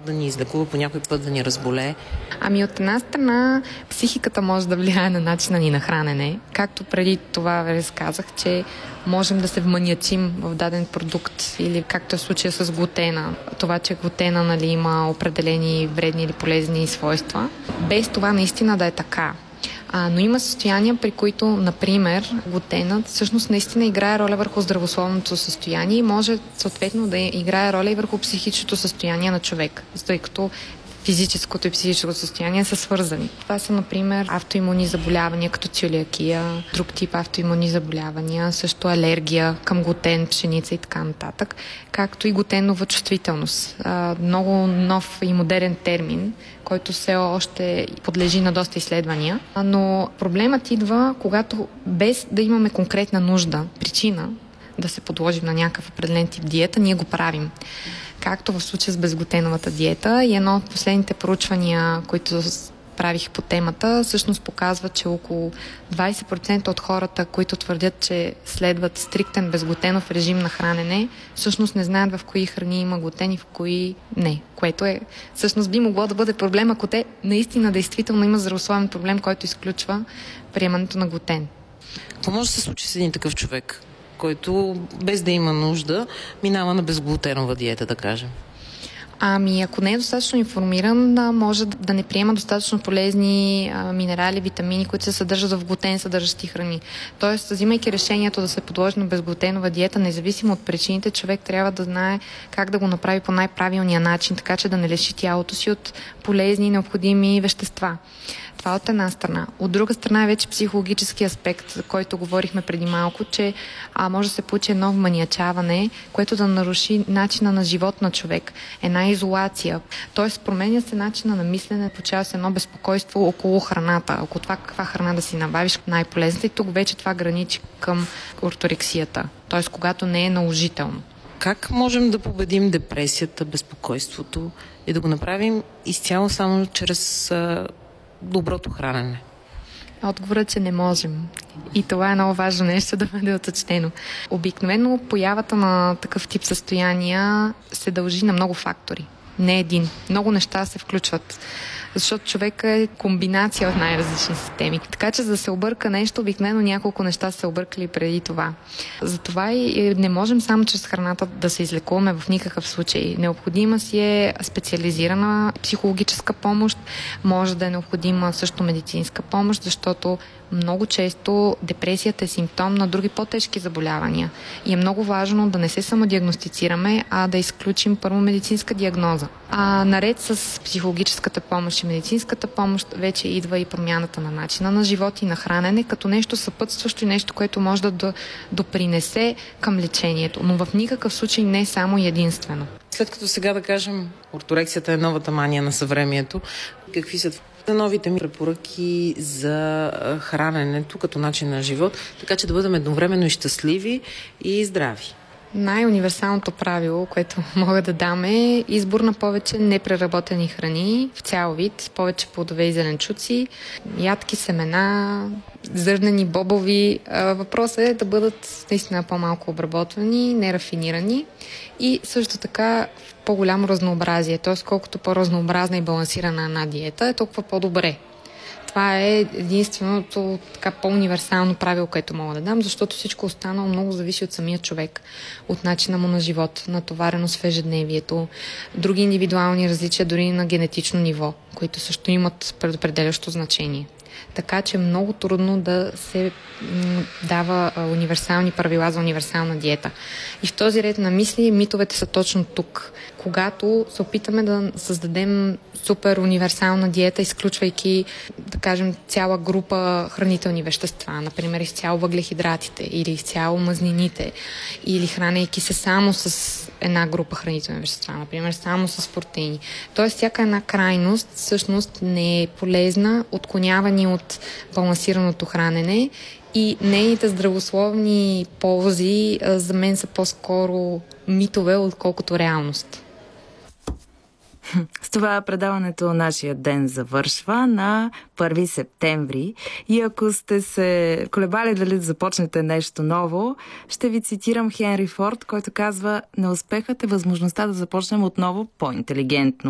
да ни излекува, по някой път да ни разболее? Ами от една страна, психиката може да влияе на начина ни на хранене. Както преди това ви разказах, че можем да се вманиачим в даден продукт или както е случая с глутена. Това, че глутена, нали, има определени вредни или полезни свойства. Без това наистина да е така. Но има състояния, при които, например, глутенът всъщност наистина играе роля върху здравословното състояние и може съответно да играе роля и върху психическото състояние на човек, тъй като физическото и психическото състояние са свързани. Това са, например, автоимунни заболявания, като целиакия, друг тип автоимунни заболявания, също алергия към глутен, пшеница и така нататък, както и глутенова чувствителност. Много нов и модерен термин, който все още подлежи на доста изследвания. Но проблемът идва, когато без да имаме конкретна нужда, причина да се подложим на някакъв определен тип диета, ние го правим. Както в случая с безглутеновата диета. И едно от последните проучвания, които правих по темата, всъщност показва, че около 20% от хората, които твърдят, че следват стриктен безглутенов режим на хранене, всъщност не знаят в кои храни има глутен и в кои не. Което е, всъщност би могло да бъде проблем, ако те наистина действително има здравословен проблем, който изключва приемането на глутен. Какво може да се случи с един такъв човек, който без да има нужда минава на безглутенова диета, да кажем? Ами, ако не е достатъчно информиран, може да не приема достатъчно полезни минерали, витамини, които се съдържат в глутен съдържащи храни. Тоест, взимайки решението да се подложи на безглутенова диета, независимо от причините, човек трябва да знае как да го направи по най-правилния начин, така че да не лиши тялото си от полезни и необходими вещества. Това от една страна. От друга страна е вече психологически аспект, за който говорихме преди малко, че може да се получи едно вманиачаване, което да наруши начина на живот на човек. Една изолация. Тоест променя се начина на мислене, получава се едно безпокойство около храната, около това каква храна да си набавиш най-полезната и тук вече това граничи към орторексията. Тоест когато не е наложително. Как можем да победим депресията, безпокойството и да го направим изцяло само чрез доброто хранене? Отговорът, че не можем. И това е много важно нещо да бъде уточнено. Обикновено появата на такъв тип състояния се дължи на много фактори. Не един. Много неща се включват. Защото човек е комбинация от най-различни системи. Така че за да се обърка нещо, обикновено няколко неща са се объркали преди това. Затова и не можем само чрез храната да се излекуваме в никакъв случай. Необходима си е специализирана психологическа помощ, може да е необходима също медицинска помощ, защото много често депресията е симптом на други по-тежки заболявания. И е много важно да не се самодиагностицираме, а да изключим първо медицинска диагноза. Наред с психологическата помощ и медицинската помощ вече идва и промяната на начина на живот и на хранене, като нещо съпътстващо и нещо, което може да допринесе към лечението. Но в никакъв случай не само и единствено. След като сега, да кажем, орторексията е новата мания на съвремието, какви са новите ми препоръки за храненето като начин на живот, така че да бъдем едновременно и щастливи и здрави? Най-универсалното правило, което мога да дам е избор на повече непреработени храни в цял вид, повече плодове и зеленчуци, ядки, семена, зърнени, бобови. Въпросът е да бъдат наистина по-малко обработвани, нерафинирани и също така в по-голямо разнообразие. Т.е. колкото по-разнообразна и балансирана една диета е, толкова по-добре. Това е единственото така по-универсално правило, което мога да дам, защото всичко останало много зависи от самия човек, от начина му на живот, натовареност в ежедневието, други индивидуални различия дори на генетично ниво, които също имат предопределящо значение. Така че е много трудно да се дава универсални правила за универсална диета. И в този ред на мисли митовете са точно тук. Когато се опитаме да създадем супер универсална диета, изключвайки, да кажем, цяла група хранителни вещества, например изцяло въглехидратите или изцяло мазнините, или хранейки се само с една група хранителни вещества, например само с протеини. Тоест всяка една крайност всъщност не е полезна, отклонява ни от балансираното хранене и нейните здравословни ползи за мен са по-скоро митове, отколкото реалност. С това предаването нашия ден завършва на 1 септември и ако сте се колебали дали да започнете нещо ново, ще ви цитирам Хенри Форд, който казва: неуспехът е възможността да започнем отново по-интелигентно.